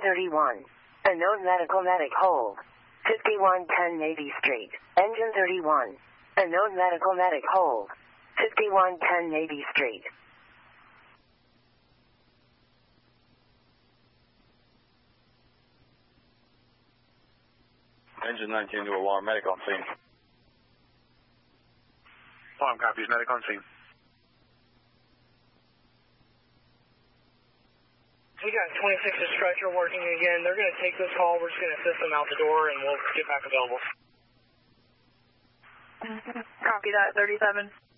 31. Unknown medical medic hold. 5110 Navy Street. Engine 31. Unknown medical medic hold. 5110 Navy Street. Engine 19 to alarm, medic on scene. Alarm copies, medic on scene. We got 26th stretcher working again. They're going to take this call. We're just going to assist them out the door, and we'll get back available. Copy that, 37.